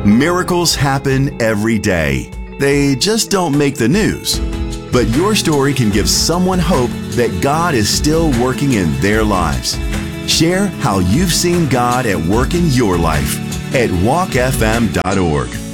Miracles happen every day. They just don't make the news. But your story can give someone hope that God is still working in their lives. Share how you've seen God at work in your life at walkfm.org.